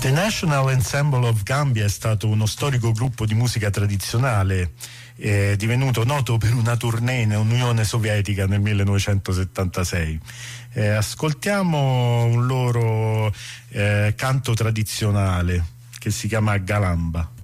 The National Ensemble of Gambia è stato uno storico gruppo di musica tradizionale divenuto noto per una tournée in Unione Sovietica nel 1976. Ascoltiamo un loro canto tradizionale che si chiama Galamba.